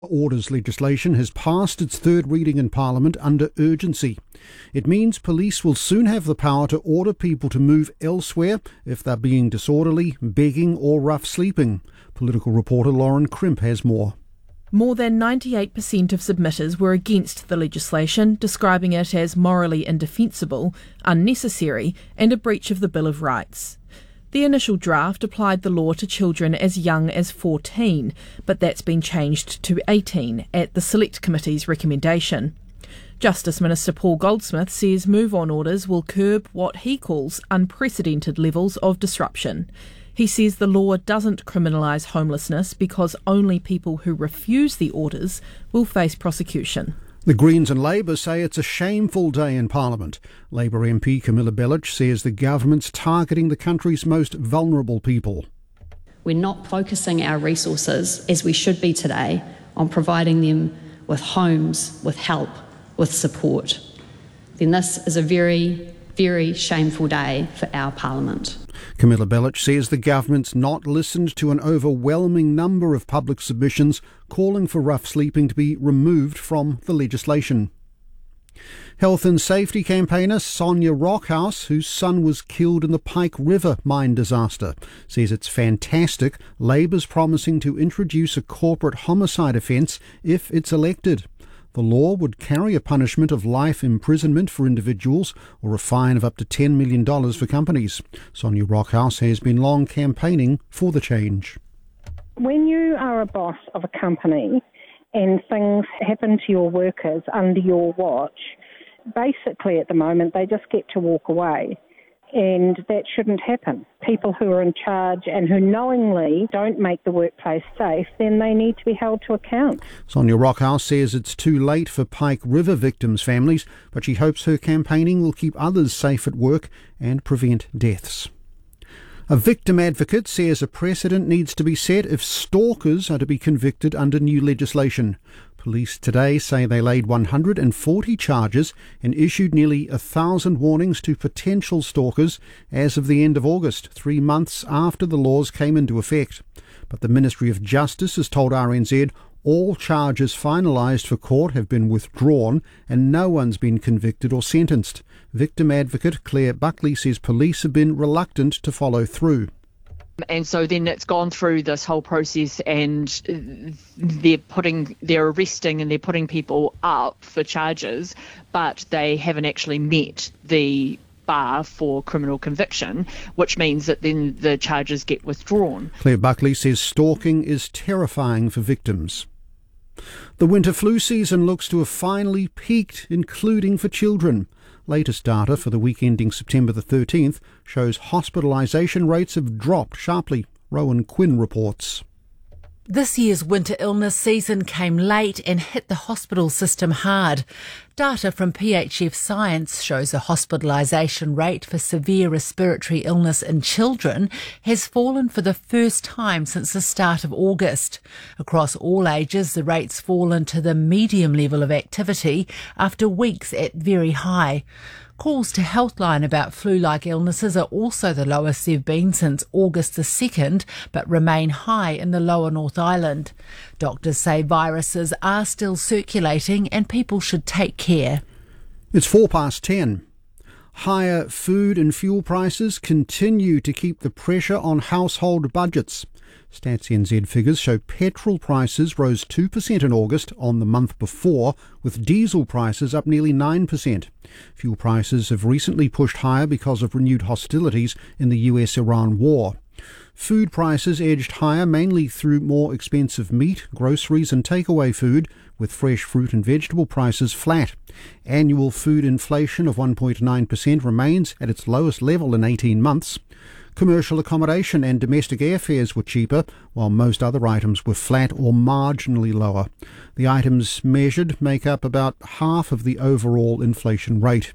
Orders legislation has passed its third reading in Parliament under urgency. It means police will soon have the power to order people to move elsewhere if they're being disorderly, begging or rough sleeping. Political reporter Lauren Crimp has more. More than 98% of submitters were against the legislation, describing it as morally indefensible, unnecessary and a breach of the Bill of Rights. The initial draft applied the law to children as young as 14, but that's been changed to 18 at the Select Committee's recommendation. Justice Minister Paul Goldsmith says move-on orders will curb what he calls unprecedented levels of disruption. He says the law doesn't criminalise homelessness because only people who refuse the orders will face prosecution. The Greens and Labour say it's a shameful day in Parliament. Labour MP Camilla Bellich says the government's targeting the country's most vulnerable people. We're not focusing our resources, as we should be today, on providing them with homes, with help, with support. Then this is a very, very shameful day for our Parliament. Camilla Bellich says the government's not listened to an overwhelming number of public submissions calling for rough sleeping to be removed from the legislation. Health and safety campaigner Sonia Rockhouse, whose son was killed in the Pike River mine disaster, says it's fantastic Labour's promising to introduce a corporate homicide offence if it's elected. The law would carry a punishment of life imprisonment for individuals or a fine of up to $10 million for companies. Sonia Rockhouse has been long campaigning for the change. When you are a boss of a company and things happen to your workers under your watch, basically at the moment they just get to walk away. And that shouldn't happen. People who are in charge and who knowingly don't make the workplace safe, then they need to be held to account. Sonia Rockhouse says it's too late for Pike River victims' families, but she hopes her campaigning will keep others safe at work and prevent deaths. A victim advocate says a precedent needs to be set if stalkers are to be convicted under new legislation. Police today say they laid 140 charges and issued nearly 1,000 warnings to potential stalkers as of the end of August, 3 months after the laws came into effect. But the Ministry of Justice has told RNZ all charges finalised for court have been withdrawn and no one's been convicted or sentenced. Victim advocate Claire Buckley says police have been reluctant to follow through. And so then it's gone through this whole process and they're arresting and they're putting people up for charges, but they haven't actually met the bar for criminal conviction, which means that then the charges get withdrawn. Claire Buckley says stalking is terrifying for victims. The winter flu season looks to have finally peaked, including for children. Latest data for the week ending September the 13th shows hospitalisation rates have dropped sharply. Rowan Quinn reports. This year's winter illness season came late and hit the hospital system hard. Data from PHF Science shows a hospitalisation rate for severe respiratory illness in children has fallen for the first time since the start of August. Across all ages, the rate's fallen to the medium level of activity after weeks at very high. Calls to Healthline about flu-like illnesses are also the lowest they've been since August the 2nd, but remain high in the lower North Island. Doctors say viruses are still circulating and people should take care. It's 10:04. Higher food and fuel prices continue to keep the pressure on household budgets. Stats NZ figures show petrol prices rose 2% in August on the month before, with diesel prices up nearly 9%. Fuel prices have recently pushed higher because of renewed hostilities in the US-Iran war. Food prices edged higher mainly through more expensive meat, groceries and takeaway food, with fresh fruit and vegetable prices flat. Annual food inflation of 1.9% remains at its lowest level in 18 months. Commercial accommodation and domestic airfares were cheaper, while most other items were flat or marginally lower. The items measured make up about half of the overall inflation rate.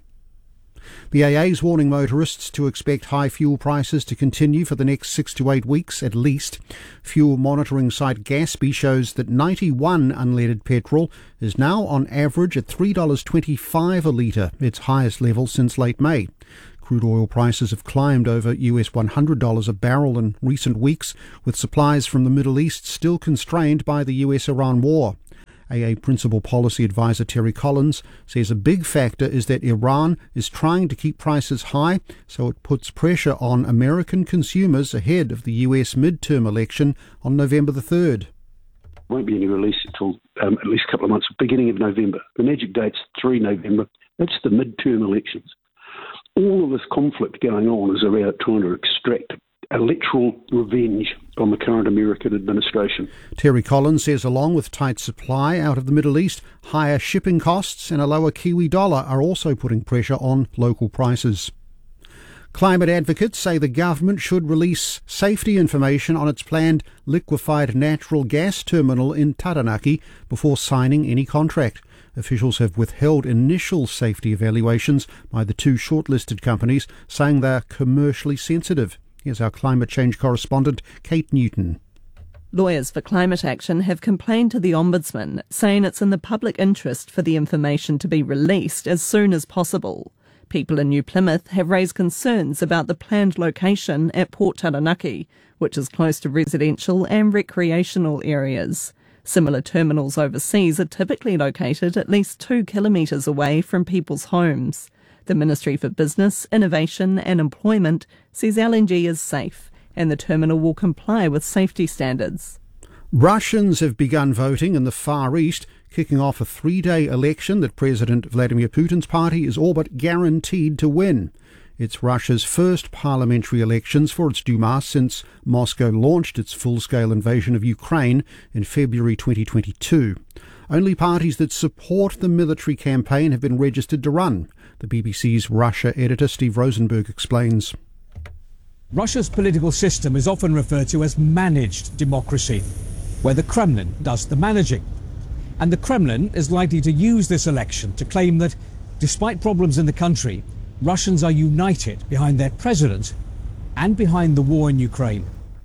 The AA's warning motorists to expect high fuel prices to continue for the next 6 to 8 weeks at least. Fuel monitoring site Gaspy shows that 91 unleaded petrol is now on average at $3.25 a litre, its highest level since late May. Crude oil prices have climbed over US $100 a barrel in recent weeks, with supplies from the Middle East still constrained by the US-Iran war. AA Principal Policy Advisor Terry Collins says a big factor is that Iran is trying to keep prices high, so it puts pressure on American consumers ahead of the US midterm election on November the 3rd. Won't be any release until at least a couple of months, beginning of November. The magic date's 3 November. That's the midterm elections. All of this conflict going on is about trying to extract electoral revenge on the current American administration. Terry Collins says along with tight supply out of the Middle East, higher shipping costs and a lower Kiwi dollar are also putting pressure on local prices. Climate advocates say the government should release safety information on its planned liquefied natural gas terminal in Taranaki before signing any contract. Officials have withheld initial safety evaluations by the 2 shortlisted companies, saying they are commercially sensitive. Here's our climate change correspondent, Kate Newton. Lawyers for Climate Action have complained to the Ombudsman, saying it's in the public interest for the information to be released as soon as possible. People in New Plymouth have raised concerns about the planned location at Port Taranaki, which is close to residential and recreational areas. Similar terminals overseas are typically located at least 2 kilometres away from people's homes. The Ministry for Business, Innovation and Employment says LNG is safe and the terminal will comply with safety standards. Russians have begun voting in the Far East, kicking off a 3-day election that President Vladimir Putin's party is all but guaranteed to win. It's Russia's first parliamentary elections for its Duma since Moscow launched its full-scale invasion of Ukraine in February 2022. Only parties that support the military campaign have been registered to run. The BBC's Russia editor Steve Rosenberg explains. Russia's political system is often referred to as managed democracy, where the Kremlin does the managing. And the Kremlin is likely to use this election to claim that, despite problems in the country, Russians are united behind their president and behind the war in Ukraine.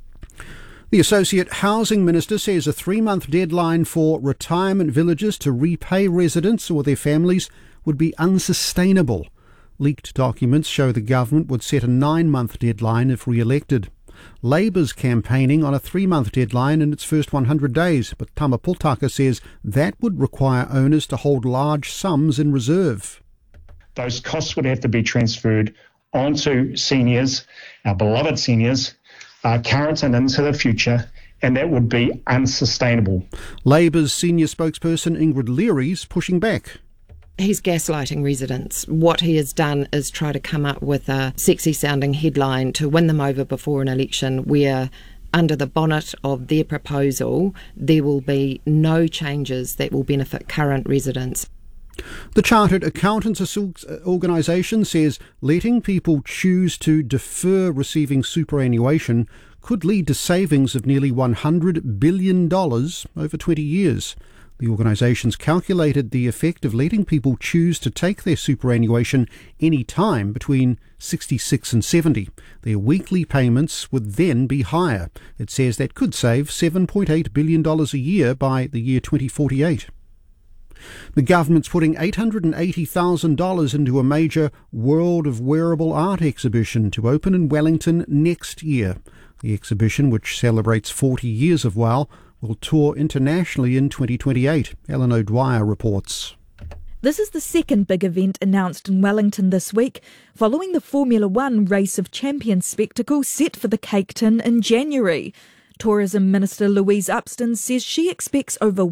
The Associate Housing Minister says a 3-month deadline for retirement villages to repay residents or their families would be unsustainable. Leaked documents show the government would set a 9-month deadline if re-elected. Labour's campaigning on a 3-month deadline in its first 100 days, but Tama Pultaka says that would require owners to hold large sums in reserve. Those costs would have to be transferred onto seniors, our beloved seniors, current and into the future, and that would be unsustainable. Labour's senior spokesperson Ingrid Leary's pushing back. He's gaslighting residents. What he has done is try to come up with a sexy-sounding headline to win them over before an election where, under the bonnet of their proposal, there will be no changes that will benefit current residents. The Chartered Accountants Organisation says letting people choose to defer receiving superannuation could lead to savings of nearly $100 billion over 20 years. The organisation's calculated the effect of letting people choose to take their superannuation any time between 66 and 70. Their weekly payments would then be higher. It says that could save $7.8 billion a year by the year 2048. The government's putting $880,000 into a major World of Wearable Art exhibition to open in Wellington next year. The exhibition, which celebrates 40 years of WOW, will tour internationally in 2028. Ellen O'Dwyer reports. This is the second big event announced in Wellington this week, following the Formula One Race of Champions spectacle set for the Cake Tin in January. Tourism Minister Louise Upston says she expects over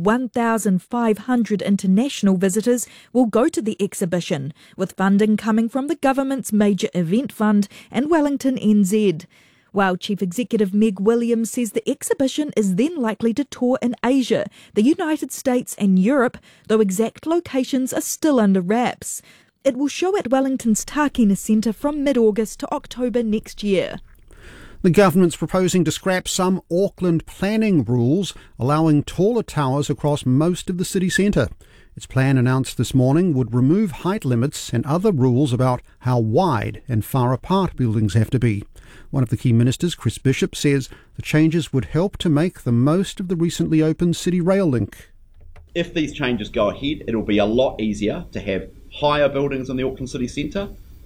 1,500 international visitors will go to the exhibition, with funding coming from the government's major event fund and Wellington NZ. While Chief Executive Meg Williams says the exhibition is then likely to tour in Asia, the United States and Europe, though exact locations are still under wraps. It will show at Wellington's Tākina Centre from mid-August to October next year. The government's proposing to scrap some Auckland planning rules, allowing taller towers across most of the city centre. Its plan, announced this morning, would remove height limits and other rules about how wide and far apart buildings have to be. One of the key ministers, Chris Bishop, says the changes would help to make the most of the recently opened City Rail link. If these changes go ahead, it'll be a lot easier to have higher buildings in the Auckland city centre,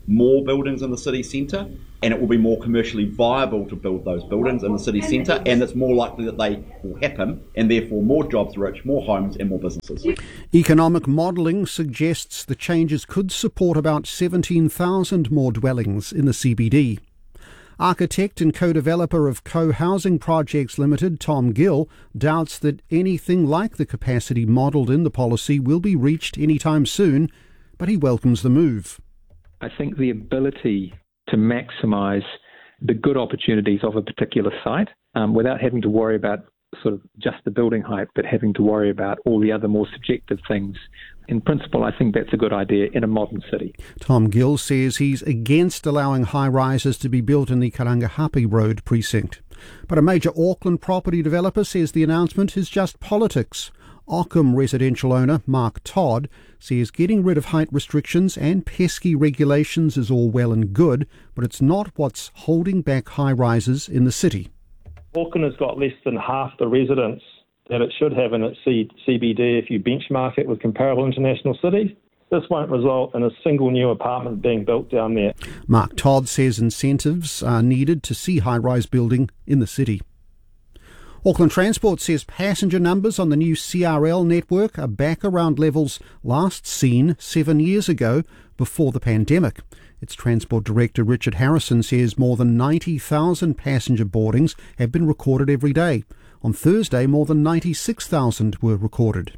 more buildings in the city centre, and it will be more commercially viable to build those buildings in the city centre, and it's more likely that they will happen, and therefore more jobs reach more homes and more businesses. Economic modelling suggests the changes could support about 17,000 more dwellings in the CBD. Architect and co-developer of Co-Housing Projects Limited, Tom Gill, doubts that anything like the capacity modelled in the policy will be reached anytime soon, but he welcomes the move. I think the ability to maximise the good opportunities of a particular site without having to worry about sort of just the building height, but having to worry about all the other more subjective things. In principle, I think that's a good idea in a modern city. Tom Gill says he's against allowing high-rises to be built in the Karangahape Road precinct. But a major Auckland property developer says the announcement is just politics. Ockham residential owner Mark Todd says getting rid of height restrictions and pesky regulations is all well and good, but it's not what's holding back high-rises in the city. Auckland has got less than half the residents that it should have in its CBD if you benchmark it with comparable international cities. This won't result in a single new apartment being built down there. Mark Todd says incentives are needed to see high-rise building in the city. Auckland Transport says passenger numbers on the new CRL network are back around levels last seen 7 years ago before the pandemic. Its Transport Director Richard Harrison says more than 90,000 passenger boardings have been recorded every day. On Thursday, more than 96,000 were recorded.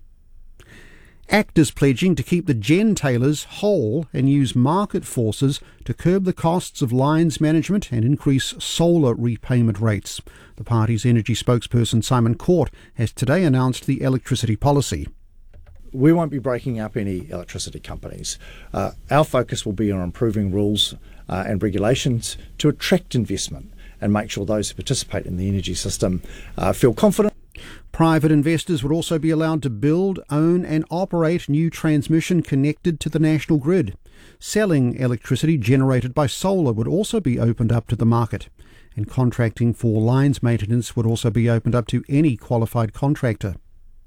Actors pledging to keep the gentailers whole and use market forces to curb the costs of lines management and increase solar repayment rates. The party's energy spokesperson Simon Court has today announced the electricity policy. We won't be breaking up any electricity companies. Our focus will be on improving rules and regulations to attract investment and make sure those who participate in the energy system feel confident. Private investors would also be allowed to build, own and operate new transmission connected to the national grid. Selling electricity generated by solar would also be opened up to the market, and contracting for lines maintenance would also be opened up to any qualified contractor.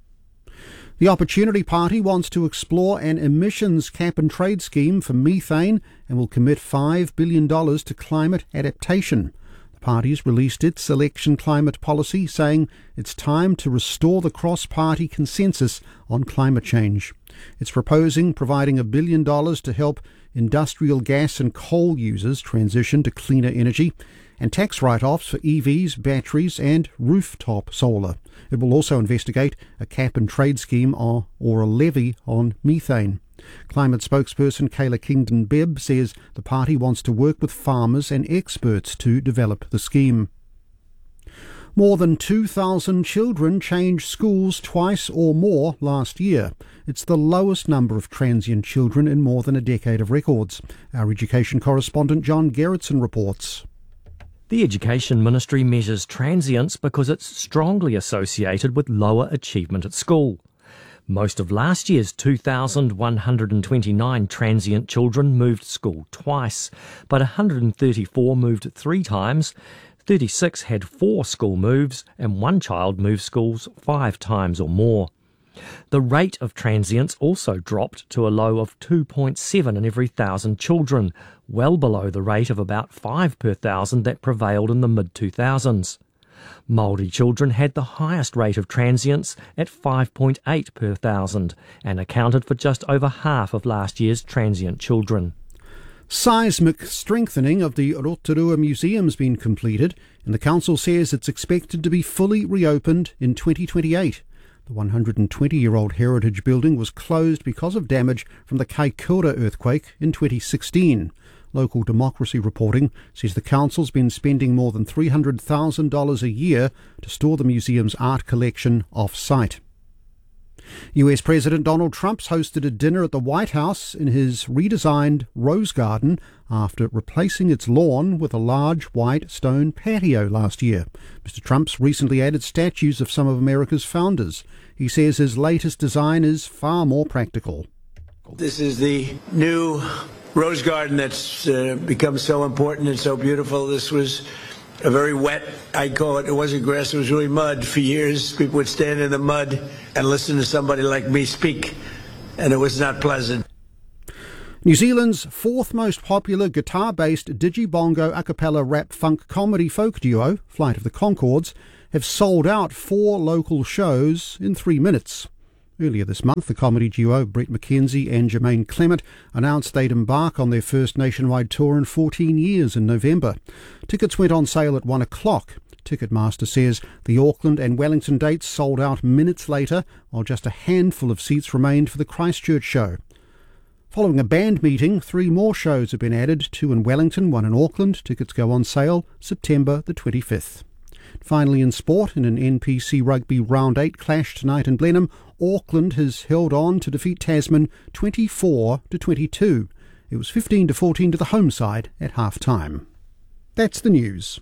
The Opportunity Party wants to explore an emissions cap-and-trade scheme for methane and will commit $5 billion to climate adaptation. The party's released its election climate policy, saying it's time to restore the cross-party consensus on climate change. It's proposing providing $1 billion to help industrial gas and coal users transition to cleaner energy, and tax write-offs for EVs, batteries and rooftop solar. It will also investigate a cap-and-trade scheme or a levy on methane. Climate spokesperson Kayla Kingdon-Bibb says the party wants to work with farmers and experts to develop the scheme. More than 2,000 children changed schools twice or more last year. It's the lowest number of transient children in more than a decade of records. Our education correspondent John Gerritsen reports. The Education Ministry measures transients because it's strongly associated with lower achievement at school. Most of last year's 2,129 transient children moved school twice, but 134 moved 3 times, 36 had 4 school moves, and 1 child moved schools 5 times or more. The rate of transients also dropped to a low of 2.7 in every 1,000 children, well below the rate of about 5 per 1,000 that prevailed in the mid-2000s. Māori children had the highest rate of transients at 5.8 per 1,000 and accounted for just over half of last year's transient children. Seismic strengthening of the Rotorua Museum's been completed, and the council says it's expected to be fully reopened in 2028. The 120-year-old heritage building was closed because of damage from the Kaikoura earthquake in 2016. Local Democracy reporting says the council's been spending more than $300,000 a year to store the museum's art collection off-site. US President Donald Trump's hosted a dinner at the White House in his redesigned Rose Garden after replacing its lawn with a large white stone patio last year. Mr. Trump's recently added statues of some of America's founders. He says his latest design is far more practical. This is the new Rose Garden that's become so important and so beautiful. This was a very wet, I call it wasn't grass, it was really mud. For years, people would stand in the mud and listen to somebody like me speak, and it was not pleasant. New Zealand's fourth most popular guitar-based digibongo a cappella rap funk comedy folk duo, Flight of the Conchords, have sold out 4 local shows in 3 minutes. Earlier this month, the comedy duo Brett McKenzie and Jermaine Clement announced they'd embark on their first nationwide tour in 14 years in November. Tickets went on sale at 1 o'clock. Ticketmaster says the Auckland and Wellington dates sold out minutes later, while just a handful of seats remained for the Christchurch show. Following a band meeting, 3 more shows have been added, 2 in Wellington, 1 in Auckland. Tickets go on sale September the 25th. Finally, in sport, in an NPC Rugby Round 8 clash tonight in Blenheim, Auckland has held on to defeat Tasman 24-22. It was 15-14 to the home side at half-time. That's the news.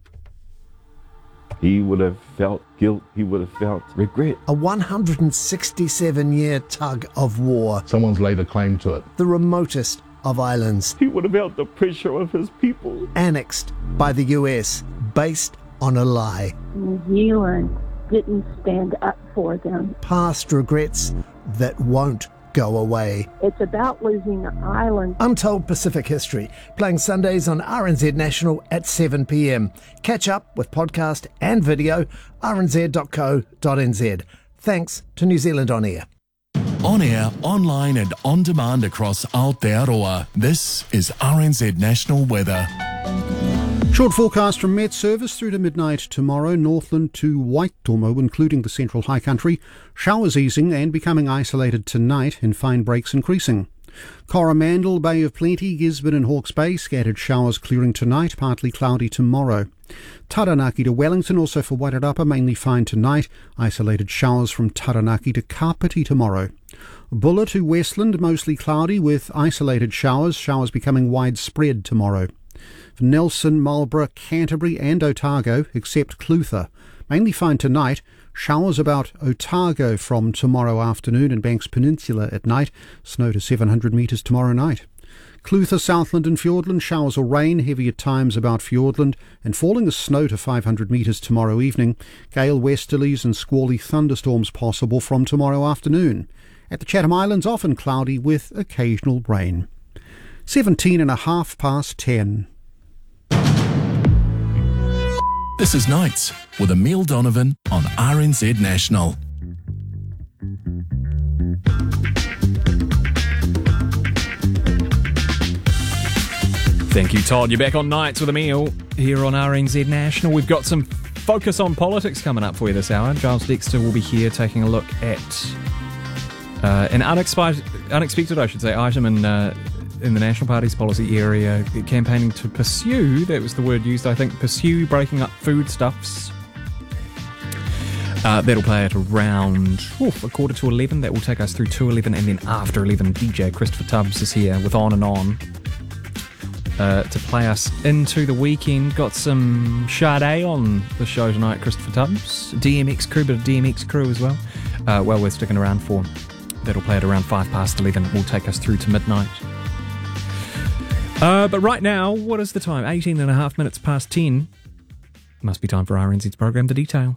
He would have felt guilt, he would have felt regret. A 167-year tug of war. Someone's laid a claim to it. The remotest of islands. He would have felt the pressure of his people. Annexed by the US, based on a lie. New Zealand didn't stand up for them. Past regrets that won't go away. It's about losing the island. Untold Pacific History, playing Sundays on RNZ National at 7 p.m. Catch up with podcast and video, rnz.co.nz. Thanks to New Zealand On Air. On air, online and on demand across Aotearoa. This is RNZ National Weather. Short forecast from Met Service through to midnight tomorrow, Northland to Waitomo, including the central high country. Showers easing and becoming isolated tonight, and fine breaks increasing. Coromandel, Bay of Plenty, Gisborne and Hawke's Bay, scattered showers clearing tonight, partly cloudy tomorrow. Taranaki to Wellington, also for Wairarapa, mainly fine tonight. Isolated showers from Taranaki to Kapiti tomorrow. Bulla to Westland, mostly cloudy with isolated showers, showers becoming widespread tomorrow. For Nelson, Marlborough, Canterbury and Otago, except Clutha. Mainly fine tonight, showers about Otago from tomorrow afternoon and Banks Peninsula at night, snow to 700 metres tomorrow night. Clutha, Southland and Fiordland, showers or rain, heavy at times about Fiordland, and falling as snow to 500 metres tomorrow evening. Gale westerlies and squally thunderstorms possible from tomorrow afternoon. At the Chatham Islands, often cloudy with occasional rain. 17.5 past 10. This is Nights with Emile Donovan on RNZ National. Thank you, Todd. You're back on Nights with Emile here on RNZ National. We've got some focus on politics coming up for you this hour. Giles Dexter will be here taking a look at an unexpected, item in the National Party's policy area, campaigning to pursue, that was the word used, I think, pursue breaking up foodstuffs. That'll play at around 11:15. That will take us through to 11, and then after 11, DJ Christopher Tubbs is here with On and On to play us into the weekend. Got some Sade on the show tonight, Christopher Tubbs. DMX crew, bit of DMX crew as well. Well worth sticking around for. That'll play at around 11:05. Will take us through to midnight. But right now, what is the time? 18.5 minutes past 10. Must be time for RNZ's program to detail.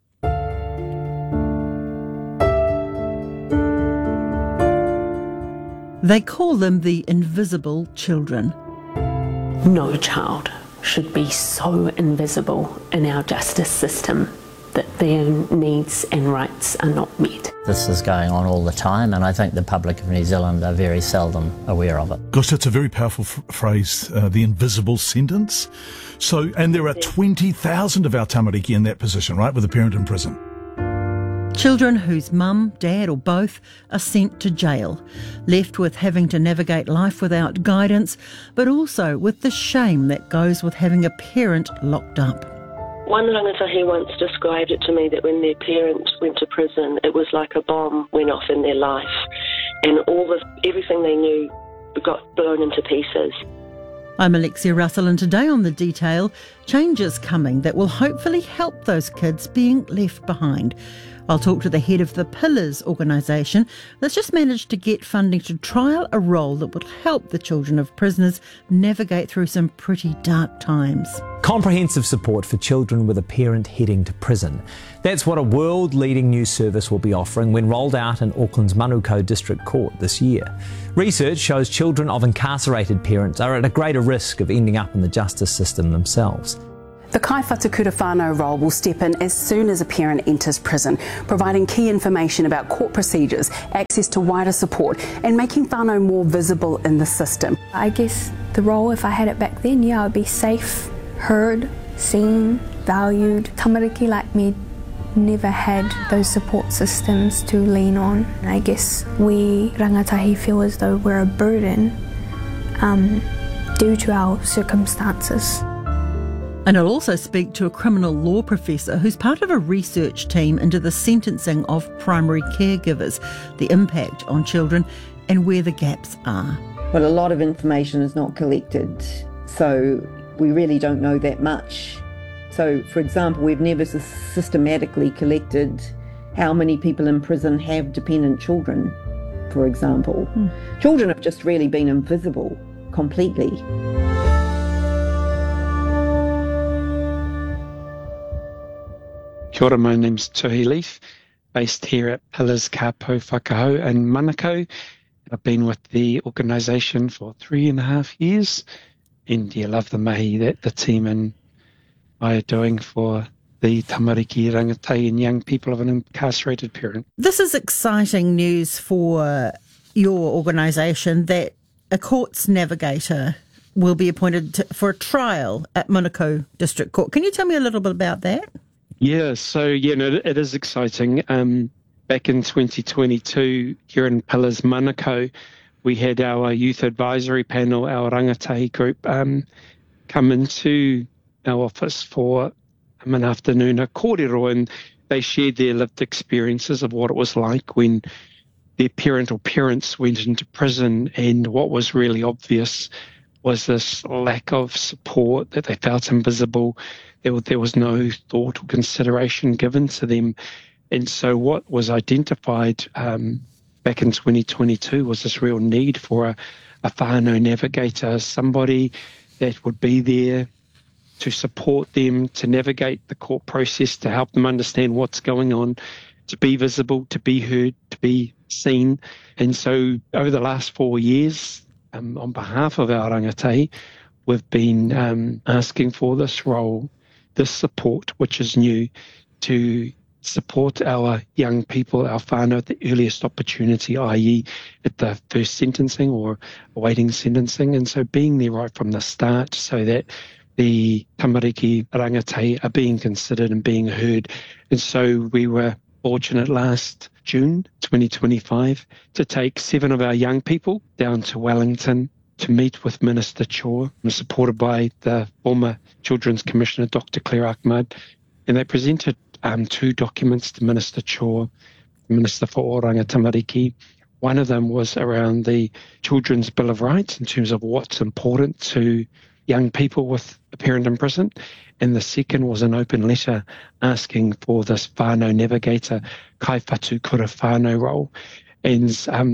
They call them the invisible children. No child should be so invisible in our justice system that their needs and rights are not met. This is going on all the time, and I think the public of New Zealand are very seldom aware of it. Gosh, that's a very powerful phrase, the invisible sentence. So, and there are 20,000 of our tamariki in that position, right, with a parent in prison. Children whose mum, dad or both are sent to jail, left with having to navigate life without guidance, but also with the shame that goes with having a parent locked up. One rangatahi once described it to me that when their parents went to prison, it was like a bomb went off in their life, and everything they knew got blown into pieces. I'm Alexia Russell, and today on The Detail, changes coming that will hopefully help those kids being left behind. I'll talk to the head of the Pillars organisation that's just managed to get funding to trial a role that will help the children of prisoners navigate through some pretty dark times. Comprehensive support for children with a parent heading to prison. That's what a world-leading new service will be offering when rolled out in Auckland's Manukau District Court this year. Research shows children of incarcerated parents are at a greater risk of ending up in the justice system themselves. The Kai Whatu Kura Whānau role will step in as soon as a parent enters prison, providing key information about court procedures, access to wider support and making whānau more visible in the system. I guess the role, if I had it back then, I would be safe, heard, seen, valued. Tamariki like me never had those support systems to lean on. I guess we rangatahi feel as though we're a burden due to our circumstances. And I'll also speak to a criminal law professor who's part of a research team into the sentencing of primary caregivers, the impact on children and where the gaps are. Well, a lot of information is not collected, so we really don't know that much. So, for example, we've never systematically collected how many people in prison have dependent children, for example. Children have just really been invisible completely. Kia ora, my name's Tuhi Leaf, based here at Pillars Ka Pou Whakahau in Manukau. I've been with the organisation for 3.5 years, and I love the mahi that the team and I are doing for the tamariki, rangatei and young people of an incarcerated parent. This is exciting news for your organisation that a courts navigator will be appointed for a trial at Manukau District Court. Can you tell me a little bit about that? Yeah, so it is exciting. Back in 2022, here in Pillars Manukau, we had our youth advisory panel, our rangatahi group, come into our office for an afternoon, a kōrero, and they shared their lived experiences of what it was like when their parent or parents went into prison, and what was really obvious was this lack of support, that they felt invisible. There was no thought or consideration given to them. And so what was identified back in 2022 was this real need for a whānau navigator, somebody that would be there to support them, to navigate the court process, to help them understand what's going on, to be visible, to be heard, to be seen. And so over the last 4 years, on behalf of our rangatahi, we've been asking for this role, this support, which is new, to support our young people, our whānau, at the earliest opportunity, i.e. at the first sentencing or awaiting sentencing. And so being there right from the start so that the tamariki rangatahi are being considered and being heard. And so we were fortunate last June 2025 to take 7 of our young people down to Wellington to meet with Minister Chua, supported by the former Children's Commissioner, Dr. Claire Ahmad, and they presented 2 documents to Minister Chua, Minister for Oranga Tamariki. One of them was around the Children's Bill of Rights in terms of what's important to young people with a parent in prison, and the second was an open letter asking for this whānau navigator, Kai Whatu Kura Whānau role. And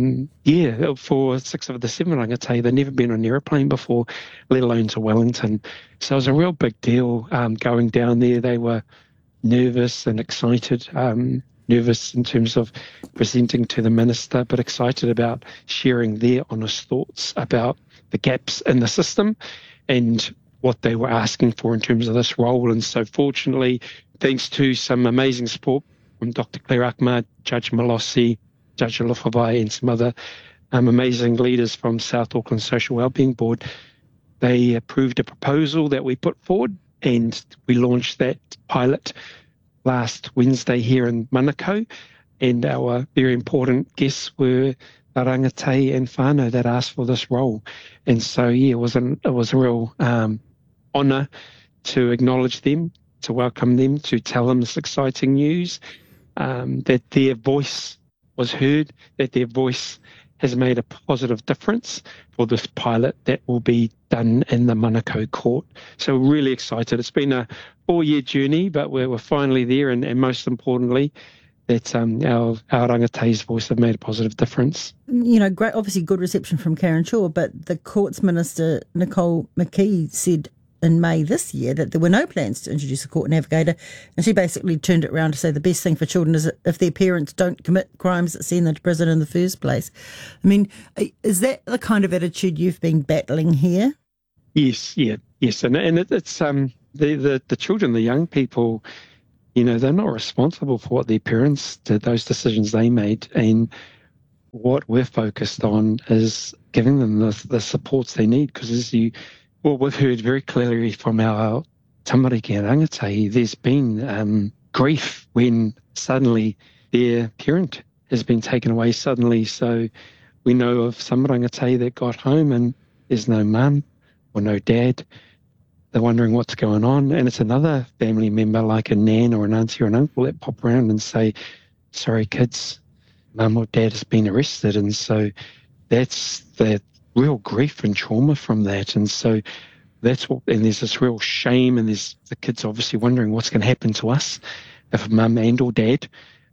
for 6 of the 7 rangatahi, they'd never been on an aeroplane before, let alone to Wellington. So it was a real big deal going down there. They were nervous and excited, nervous in terms of presenting to the minister, but excited about sharing their honest thoughts about the gaps in the system and what they were asking for in terms of this role. And so fortunately, thanks to some amazing support from Dr. Claire Ahmad, Judge Malossi, Judge Alofavai and some other amazing leaders from South Auckland Social Wellbeing Board, they approved a proposal that we put forward, and we launched that pilot last Wednesday here in Manukau. And our very important guests were the rangatahi and whānau that asked for this role. And so, it was a real honour to acknowledge them, to welcome them, to tell them this exciting news, that their voice was heard, that their voice has made a positive difference for this pilot that will be done in the Manukau court. So we're really excited. It's been a 4-year journey, but we're finally there, and most importantly, that our rangatei's voice have made a positive difference. You know, great, obviously good reception from Karen Shaw, but the Courts Minister, Nicole McKee, said in May this year that there were no plans to introduce a court navigator, and she basically turned it around to say the best thing for children is if their parents don't commit crimes that send them to prison in the first place. I mean, is that the kind of attitude you've been battling here? Yes, and it's the children, the young people, you know, they're not responsible for what their parents did, those decisions they made, and what we're focused on is giving them the supports they need, because we've heard very clearly from our tamariki and rangatei, there's been grief when suddenly their parent has been taken away suddenly. So we know of some rangatei that got home and there's no mum or no dad. They're wondering what's going on. And it's another family member like a nan or an auntie or an uncle that pop around and say, sorry kids, mum or dad has been arrested. And so that's the real grief and trauma from that. And so and there's this real shame, and there's the kids obviously wondering what's going to happen to us if mum and or dad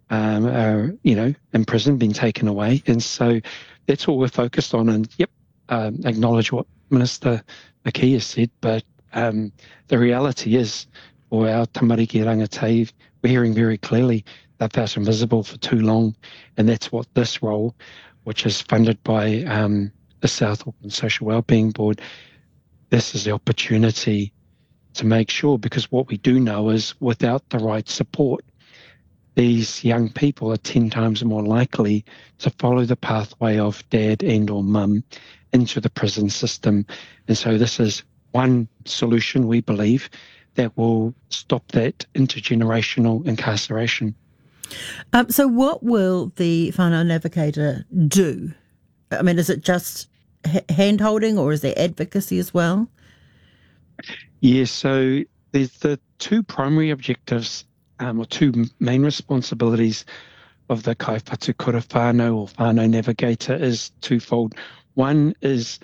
are, in prison, been taken away. And so that's all we're focused on. And acknowledge what Minister McKee has said, but the reality is, for our tamariki rangatei, we're hearing very clearly they've felt invisible for too long, and that's what this role, which is funded by the South Auckland Social Wellbeing Board, this is the opportunity to make sure, because what we do know is without the right support, these young people are 10 times more likely to follow the pathway of dad and or mum into the prison system. And so this is one solution, we believe, that will stop that intergenerational incarceration. So what will the whānau navigator do? I mean, is it just hand-holding, or is there advocacy as well? Yeah, so there's the two primary objectives, or two main responsibilities of the Kaiwhatu Kura Whānau or whānau navigator is twofold. One is,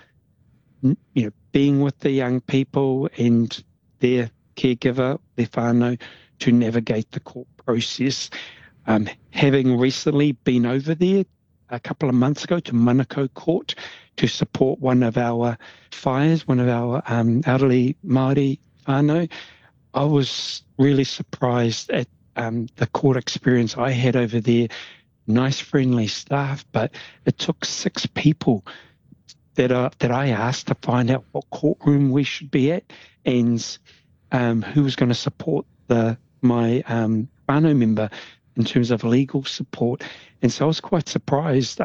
being with the young people and their caregiver, their whānau, to navigate the court process. Having recently been over there a couple of months ago to Manukau Court to support one of our whaias, one of our elderly Māori whānau, I was really surprised at the court experience I had over there. Nice, friendly staff, but it took 6 people that I asked to find out what courtroom we should be at and who was going to support my whānau member in terms of legal support. And so I was quite surprised.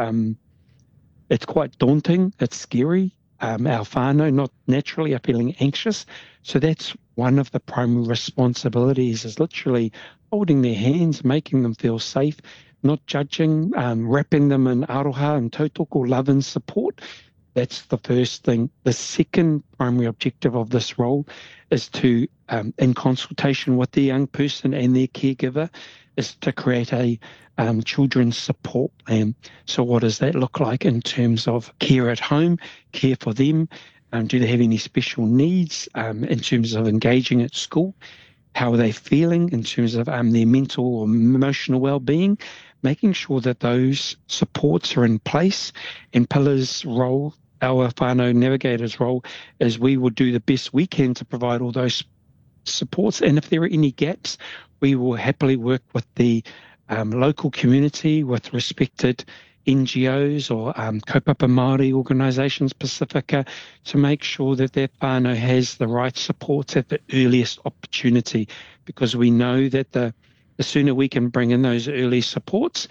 It's quite daunting. It's scary. Our whānau not naturally are feeling anxious. So that's one of the primary responsibilities, is literally holding their hands, making them feel safe, not judging, wrapping them in aroha and tautoko, love and support. That's the first thing. The second primary objective of this role is to, in consultation with the young person and their caregiver, is to create a children's support plan. So what does that look like in terms of care at home, care for them? Do they have any special needs in terms of engaging at school? How are they feeling in terms of their mental or emotional well-being? Making sure that those supports are in place. And Pilar's role, our whānau navigator's role, is we will do the best we can to provide all those supports. And if there are any gaps, we will happily work with the local community, with respected NGOs or kaupapa Māori organisations, Pacifica, to make sure that their whānau has the right supports at the earliest opportunity, because we know that the sooner we can bring in those early supports,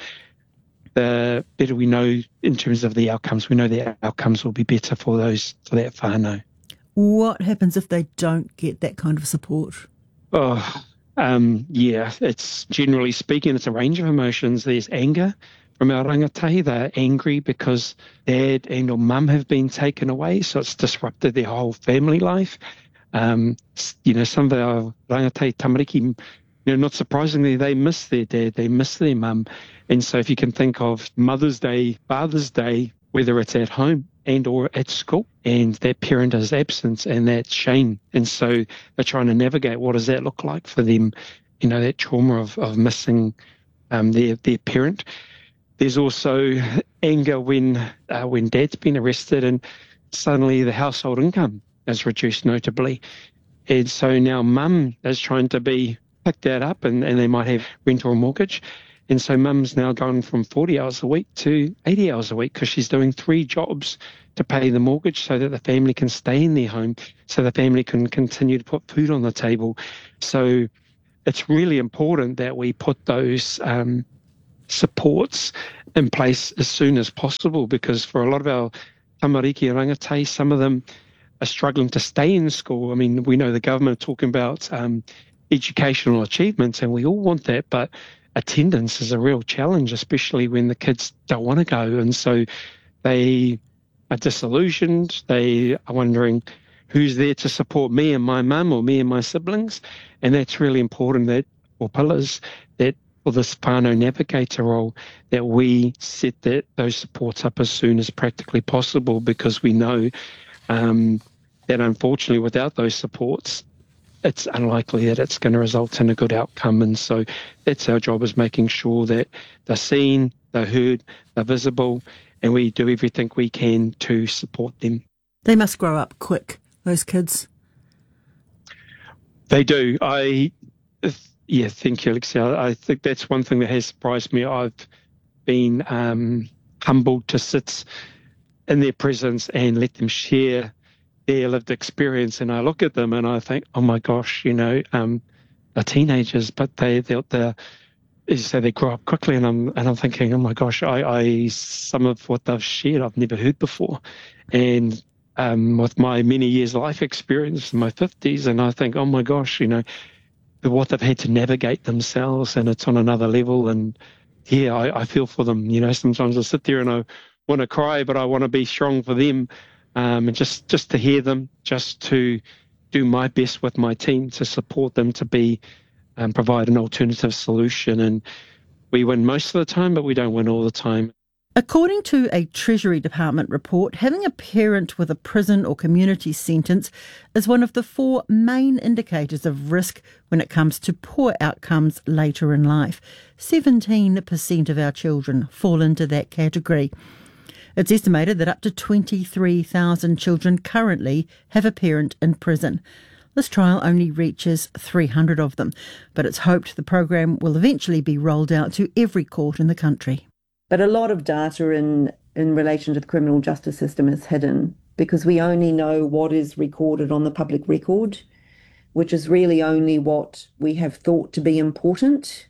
the better we know in terms of the outcomes. We know the outcomes will be better for that whānau. What happens if they don't get that kind of support? It's generally speaking, it's a range of emotions. There's anger from our rangatei. They're angry because dad and or mum have been taken away, so it's disrupted their whole family life. Some of our rangatei tamariki, not surprisingly, they miss their dad, they miss their mum. And so if you can think of Mother's Day, Father's Day, whether it's at home and or at school, and that parent is absent, and that's shame. And so they're trying to navigate what does that look like for them, that trauma of missing their parent. There's also anger when dad's been arrested and suddenly the household income is reduced notably. And so now mum is trying to pick that up, and they might have rent or mortgage. And so mum's now gone from 40 hours a week to 80 hours a week because she's doing 3 jobs to pay the mortgage so that the family can stay in their home, so the family can continue to put food on the table. So it's really important that we put those supports in place as soon as possible, because for a lot of our tamariki rangatahi, some of them are struggling to stay in school. I mean, we know the government are talking about educational achievements, and we all want that, but attendance is a real challenge, especially when the kids don't want to go. And so they are disillusioned. They are wondering who's there to support me and my mum or me and my siblings. And that's really important that, or pillars, that for this whānau navigator role, that we set those supports up as soon as practically possible, because we know that unfortunately without those supports, it's unlikely that it's going to result in a good outcome. And so that's our job, is making sure that they're seen, they're heard, they're visible, and we do everything we can to support them. They must grow up quick, those kids. They do. Thank you, Alexia. I think that's one thing that has surprised me. I've been humbled to sit in their presence and let them share their lived experience, and I look at them and I think, oh my gosh, they're teenagers, but they're as you say, they grow up quickly, and I'm thinking, oh my gosh, I some of what they've shared I've never heard before, and with my many years life experience in my 50s, and I think, oh my gosh, what they've had to navigate themselves, and it's on another level. And yeah, I feel for them. Sometimes I sit there and I want to cry, but I want to be strong for them. And just to hear them, just to do my best with my team to support them, to provide an alternative solution. And we win most of the time, but we don't win all the time. According to a Treasury Department report, having a parent with a prison or community sentence is one of the 4 main indicators of risk when it comes to poor outcomes later in life. 17% of our children fall into that category. It's estimated that up to 23,000 children currently have a parent in prison. This trial only reaches 300 of them, but it's hoped the program will eventually be rolled out to every court in the country. But a lot of data in relation to the criminal justice system is hidden, because we only know what is recorded on the public record, which is really only what we have thought to be important.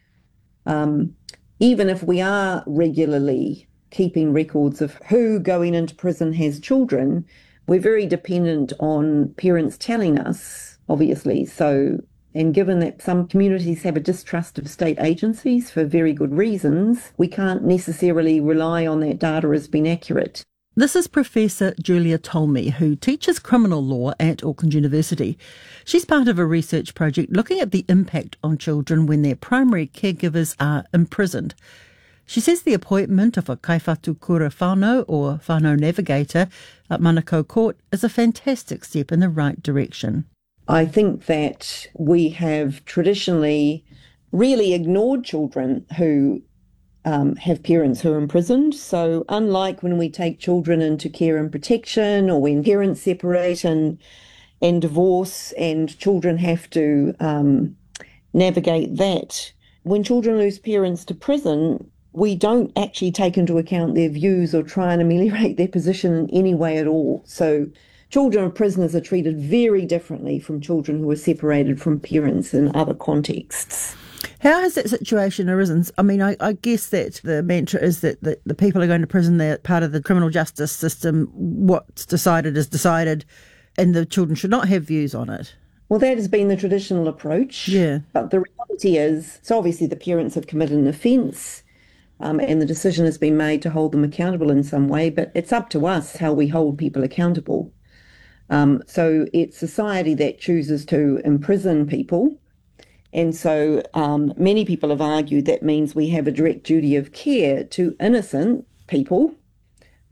Even if we are regularly keeping records of who going into prison has children, we're very dependent on parents telling us, obviously. And given that some communities have a distrust of state agencies for very good reasons, we can't necessarily rely on that data as being accurate. This is Professor Julia Tolmie, who teaches criminal law at Auckland University. She's part of a research project looking at the impact on children when their primary caregivers are imprisoned. She says the appointment of a kaiwhatu kura whānau or whānau navigator at Manukau Court is a fantastic step in the right direction. I think that we have traditionally really ignored children who have parents who are imprisoned. So unlike when we take children into care and protection, or when parents separate and divorce and children have to navigate that, when children lose parents to prison, we don't actually take into account their views or try and ameliorate their position in any way at all. So children of prisoners are treated very differently from children who are separated from parents in other contexts. How has that situation arisen? I mean, I guess that the mantra is that the people are going to prison, they're part of the criminal justice system. What's decided is decided, and the children should not have views on it. Well, that has been the traditional approach. Yeah. But the reality is, so obviously the parents have committed an offence, and the decision has been made to hold them accountable in some way, but it's up to us how we hold people accountable. So it's society that chooses to imprison people. And so many people have argued that means we have a direct duty of care to innocent people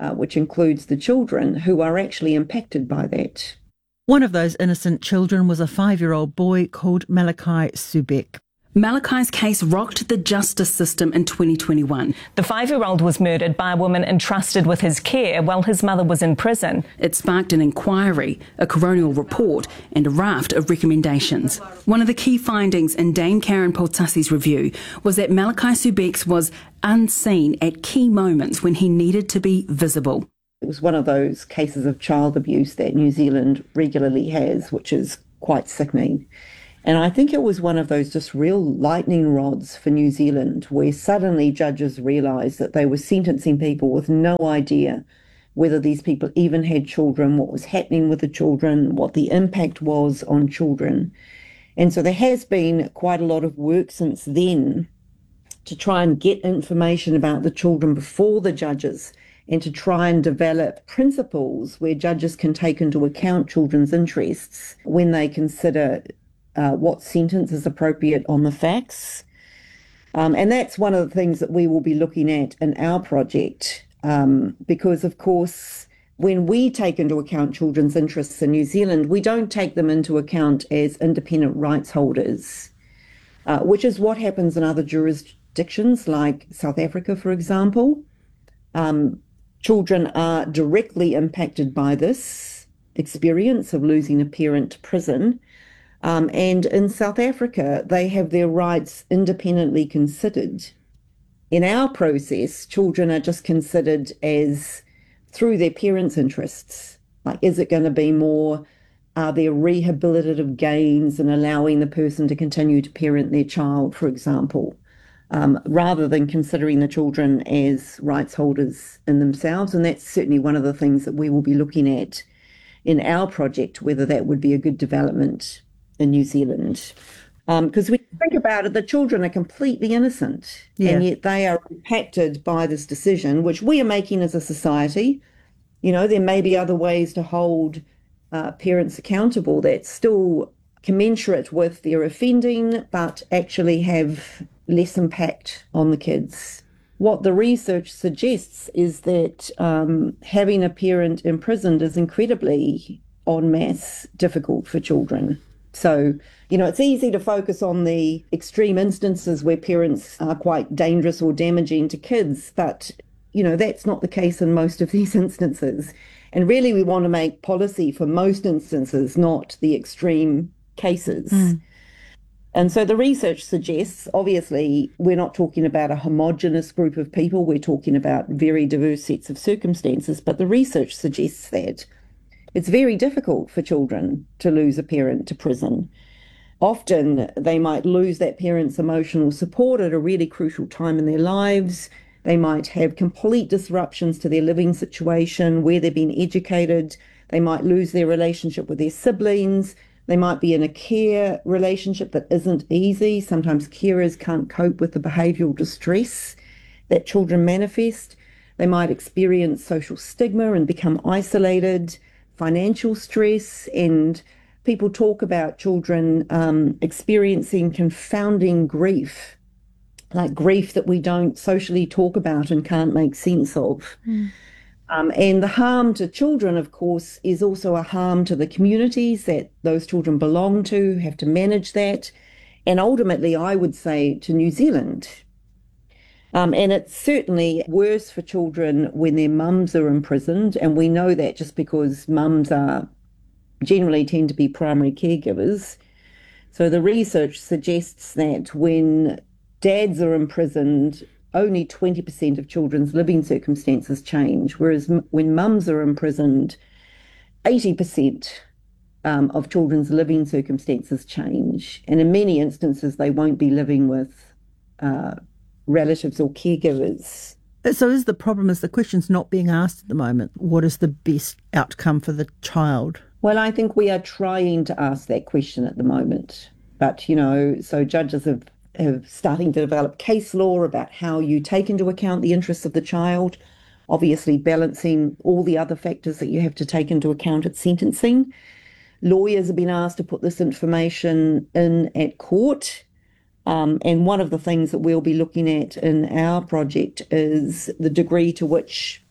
which includes the children who are actually impacted by that. One of those innocent children was a 5-year-old boy called Malachi Subek. Malachi's case rocked the justice system in 2021. The 5-year-old was murdered by a woman entrusted with his care while his mother was in prison. It sparked an inquiry, a coronial report and a raft of recommendations. One of the key findings in Dame Karen Poltassi's review was that Malachi Subek was unseen at key moments when he needed to be visible. It was one of those cases of child abuse that New Zealand regularly has, which is quite sickening. And I think it was one of those just real lightning rods for New Zealand, where suddenly judges realised that they were sentencing people with no idea whether these people even had children, what was happening with the children, what the impact was on children. And so there has been quite a lot of work since then to try and get information about the children before the judges and to try and develop principles where judges can take into account children's interests when they consider what sentence is appropriate on the facts. And that's one of the things that we will be looking at in our project, because, of course, when we take into account children's interests in New Zealand, we don't take them into account as independent rights holders, which is what happens in other jurisdictions like South Africa, for example. Children are directly impacted by this experience of losing a parent to prison. And in South Africa, they have their rights independently considered. In our process, children are just considered as through their parents' interests. Like, is it going to be more, are there rehabilitative gains in allowing the person to continue to parent their child, for example, rather than considering the children as rights holders in themselves. And that's certainly one of the things that we will be looking at in our project, whether that would be a good development in New Zealand. Because when you think about it, the children are completely innocent, and yet they are impacted by this decision, which we are making as a society. You know, there may be other ways to hold parents accountable that still commensurate with their offending, but actually have less impact on the kids. What the research suggests is that having a parent imprisoned is incredibly en masse difficult for children. So, you know, it's easy to focus on the extreme instances where parents are quite dangerous or damaging to kids, but, you know, that's not the case in most of these instances. And really we want to make policy for most instances, not the extreme cases. And so the research suggests, obviously, we're not talking about a homogenous group of people, we're talking about very diverse sets of circumstances, but the research suggests that it's very difficult for children to lose a parent to prison. Often they might lose that parent's emotional support at a really crucial time in their lives. They might have complete disruptions to their living situation, where they've been educated. They might lose their relationship with their siblings. They might be in a care relationship that isn't easy. Sometimes carers can't cope with the behavioural distress that children manifest. They might experience social stigma and become isolated, financial stress, and people talk about children experiencing confounding grief, like grief that we don't socially talk about and can't make sense of. And the harm to children, of course, is also a harm to the communities that those children belong to, have to manage that, and ultimately, I would say, to New Zealand. And it's certainly worse for children when their mums are imprisoned, and we know that just because mums are generally tend to be primary caregivers. So the research suggests that when dads are imprisoned, only 20% of children's living circumstances change, whereas when mums are imprisoned, 80% of children's living circumstances change. And in many instances, they won't be living with relatives or caregivers. So is the problem, is the question's not being asked at the moment, what is the best outcome for the child? Well, I think we are trying to ask that question at the moment. But, you know, so judges have starting to develop case law about how you take into account the interests of the child, obviously balancing all the other factors that you have to take into account at sentencing. Lawyers have been asked to put this information in at court. And one of the things that we'll be looking at in our project is the degree to which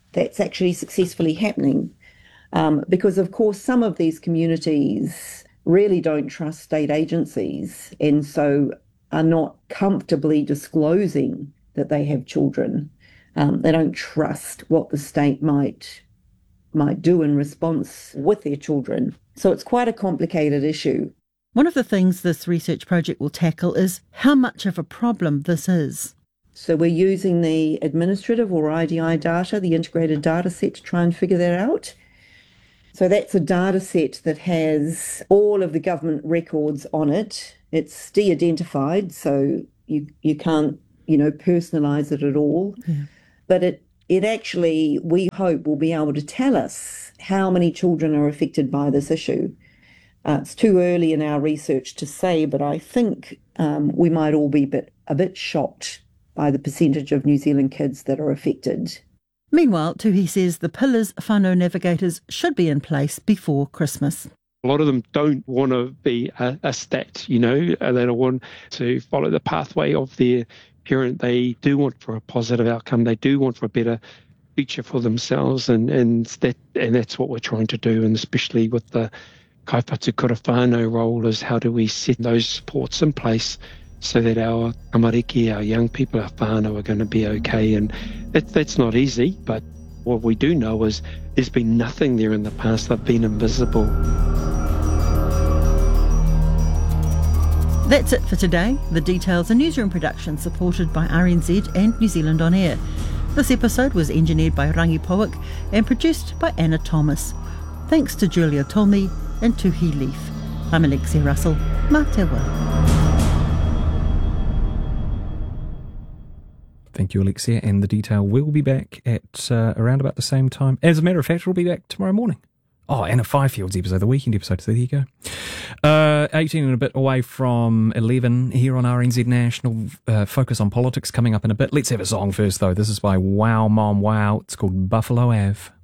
that's actually successfully happening. Because, of course, some of these communities really don't trust state agencies and so are not comfortably disclosing that they have children. They don't trust what the state might do in response with their children. So it's quite a complicated issue. One of the things this research project will tackle is how much of a problem this is. So we're using the administrative or IDI data, the integrated data set, to try and figure that out. So that's a data set that has all of the government records on it. It's de-identified, so you can't, personalise it at all. Yeah. But it actually, we hope, will be able to tell us how many children are affected by this issue. It's too early in our research to say, but I think we might all be a bit shocked by the percentage of New Zealand kids that are affected. Meanwhile, Tuhi says the pillars whānau navigators should be in place before Christmas. A lot of them don't want to be a stat, they don't want to follow the pathway of their parent. They do want for a positive outcome. They do want for a better future for themselves, and that's what we're trying to do, and especially with the kaipatu kura whānau role is how do we set those supports in place so that our tamariki, our young people, our whānau are going to be okay. And that's not easy, but what we do know is there's been nothing there in the past. They've been invisible. That's it for today. The Details, a newsroom production supported by RNZ and New Zealand On Air. This episode was engineered by Rangi Powick and produced by Anna Thomas. Thanks to Julia Tolmi and Tuhi Leaf. I'm Alexia Russell. Mā te wā. Thank you, Alexia. And The Detail will be back at around about the same time. As a matter of fact, it'll be back tomorrow morning. Oh, and a Firefields episode, the weekend episode. So there you go. 18 and a bit away from 11 here on RNZ National. Focus on Politics coming up in a bit. Let's have a song first, though. This is by Wow Mom Wow. It's called Buffalo Ave.